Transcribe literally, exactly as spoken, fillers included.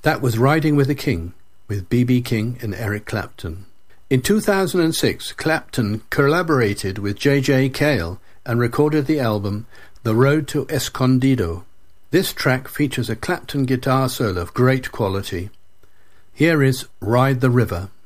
That was Riding with the King, with B B King and Eric Clapton. In two thousand six, Clapton collaborated with J J Cale and recorded the album The Road to Escondido. This track features a Clapton guitar solo of great quality. Here is Ride the River.